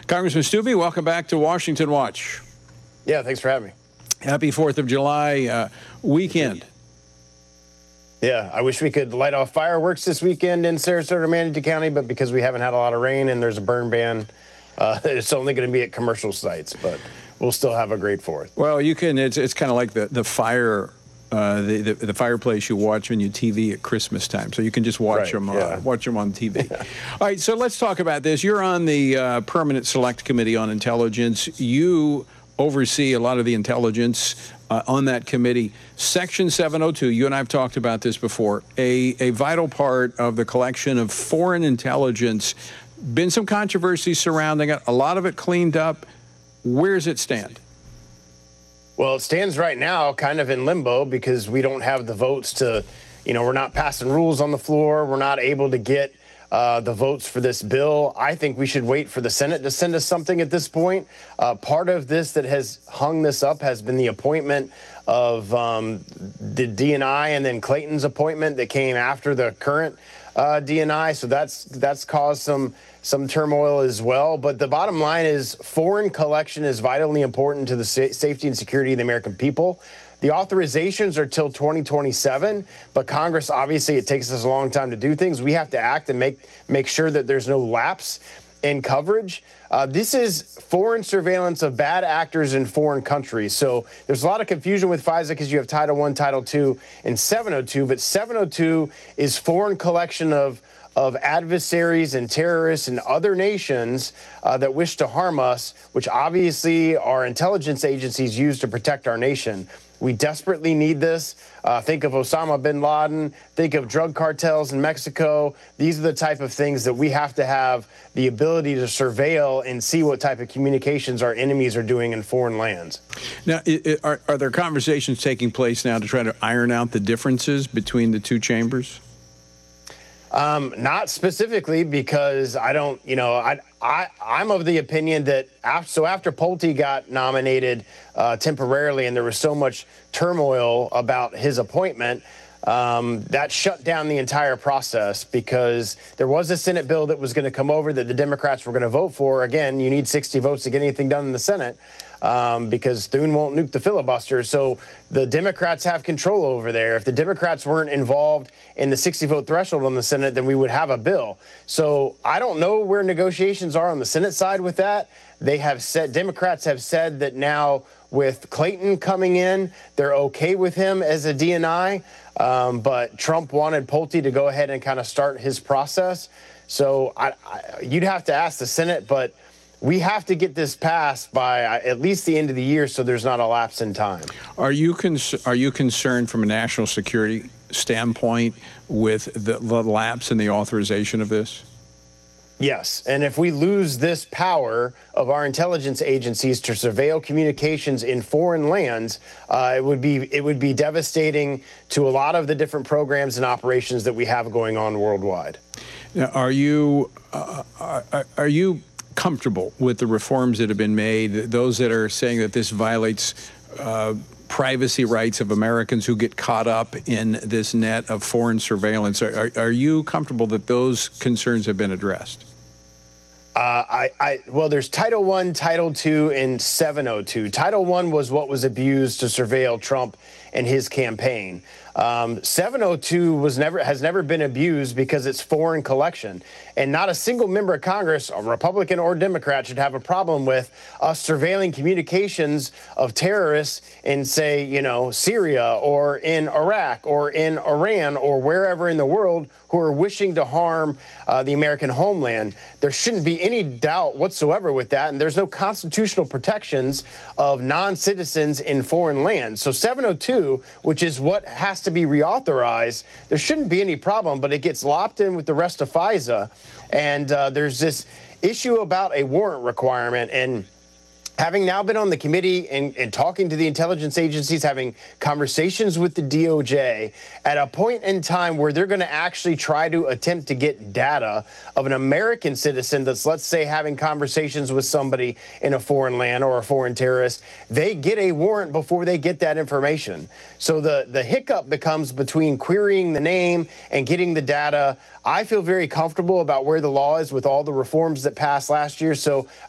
Congressman Steube, welcome back to Washington Watch. Yeah, thanks for having me. Happy 4th of July weekend. Yeah, I wish we could light off fireworks this weekend in Sarasota, Manatee County, but because we haven't had a lot of rain and there's a burn ban, it's only going to be at commercial sites, but we'll still have a great 4th. Well, you can. It's kind of like the fire. The fireplace you watch on your TV at Christmas time, so you can just watch them. Watch them on TV. All right, so let's talk about this. You're on the Permanent Select Committee on Intelligence. You oversee a lot of the intelligence on that committee. Section 702. You and I have talked about this before. A vital part of the collection of foreign intelligence. Been some controversy surrounding it. A lot of it cleaned up. Where does it stand? Well, it stands right now kind of in limbo because we don't have the votes to, we're not passing rules on the floor. We're not able to get the votes for this bill. I think we should wait for the Senate to send us something at this point. Part of this that has hung this up has been the appointment of the DNI and then Clayton's appointment that came after the current DNI. So that's caused some turmoil as well. But the bottom line is foreign collection is vitally important to the safety and security of the American people. The authorizations are till 2027, but Congress, obviously, it takes us a long time to do things. We have to act and make sure that there's no lapse in coverage. This is foreign surveillance of bad actors in foreign countries. So there's a lot of confusion with FISA because you have Title I, Title II, and 702. But 702 is foreign collection of adversaries and terrorists and other nations that wish to harm us, which obviously our intelligence agencies use to protect our nation. We desperately need this. Think of Osama bin Laden. Think of drug cartels in Mexico. These are the type of things that we have to have the ability to surveil and see what type of communications our enemies are doing in foreign lands. Now, are there conversations taking place now to try to iron out the differences between the two chambers? Not specifically, because I don't, I'm of the opinion that after Pulte got nominated temporarily and there was so much turmoil about his appointment, that shut down the entire process because there was a Senate bill that was going to come over that the Democrats were going to vote for. Again, you need 60 votes to get anything done in the Senate. Because Thune won't nuke the filibuster. So the Democrats have control over there. If the Democrats weren't involved in the 60-vote threshold on the Senate, then we would have a bill. So I don't know where negotiations are on the Senate side with that. Democrats have said that now with Clayton coming in, they're okay with him as a DNI. But Trump wanted Pulte to go ahead and kind of start his process. So you'd have to ask the Senate, but we have to get this passed by at least the end of the year so there's not a lapse in time. Are you concerned from a national security standpoint with the lapse in the authorization of this? Yes, and if we lose this power of our intelligence agencies to surveil communications in foreign lands, it would be devastating to a lot of the different programs and operations that we have going on worldwide. Now, are you comfortable with the reforms that have been made, those that are saying that this violates privacy rights of Americans who get caught up in this net of foreign surveillance? Are you comfortable that those concerns have been addressed? Well, there's Title I, Title II, and 702. Title I was what was abused to surveil Trump and his campaign. 702 has never been abused because it's foreign collection. And not a single member of Congress, a Republican or Democrat, should have a problem with us surveilling communications of terrorists in, say, Syria or in Iraq or in Iran or wherever in the world who are wishing to harm the American homeland. There shouldn't be any doubt whatsoever with that. And there's no constitutional protections of non-citizens in foreign lands. So 702, which is what has to be reauthorized, there shouldn't be any problem, but it gets lopped in with the rest of FISA. And there's this issue about a warrant requirement. And having now been on the committee and talking to the intelligence agencies, having conversations with the DOJ, at a point in time where they're going to actually try to attempt to get data of an American citizen that's, let's say, having conversations with somebody in a foreign land or a foreign terrorist, they get a warrant before they get that information. So the hiccup becomes between querying the name and getting the data. I feel very comfortable about where the law is with all the reforms that passed last year. So